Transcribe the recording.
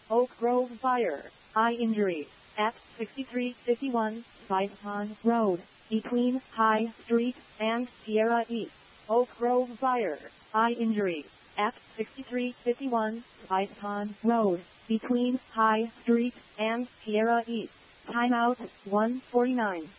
Oak Grove fire. Eye injury. At 6351 Spice Pond Road, between High Street and Sierra East. Oak Grove fire. Eye injury. At 6351 Spice Pond Road, between High Street and Sierra East. Timeout 1:49.